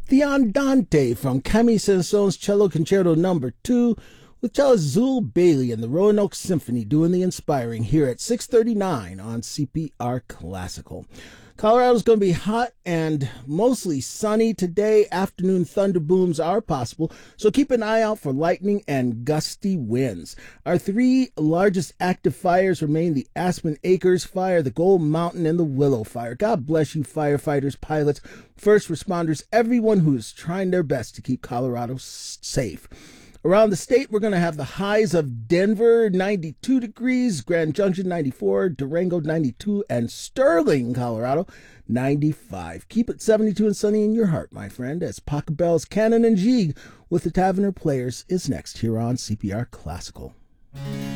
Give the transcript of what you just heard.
The Andante from Camille Saint-Saëns's Cello Concerto Number 2 with cellist Zul Bailey and the Roanoke Symphony doing the inspiring here at 6:39 on CPR Classical. Colorado's going to be hot and mostly sunny today. Afternoon thunder booms are possible, so keep an eye out for lightning and gusty winds. Our three largest active fires remain the Aspen Acres Fire, the Gold Mountain, and the Willow Fire. God bless you, firefighters, pilots, first responders, everyone who is trying their best to keep Colorado safe. Around the state, we're going to have the highs of Denver, 92 degrees, Grand Junction, 94, Durango, 92, and Sterling, Colorado, 95. Keep it 72 and sunny in your heart, my friend, as Pachelbel's Cannon and Gigue with the Taverner Players is next here on CPR Classical.